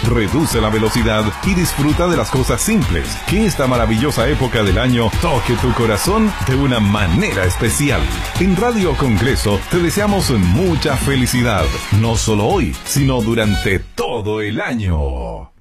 reduce la velocidad y disfruta de las cosas simples. Que esta maravillosa época del año toque tu corazón de una manera especial. En Radio Congreso te deseamos mucha felicidad, no solo hoy, sino durante todo el año.